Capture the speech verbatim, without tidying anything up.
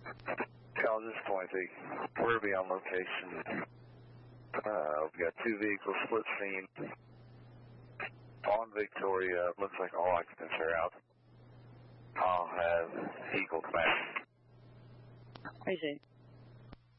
Call this point eight. We're be on location. Uh, we've got two vehicles split scene. On Victoria, looks like all occupants are out. I'll have Eagle back. Appreciate it.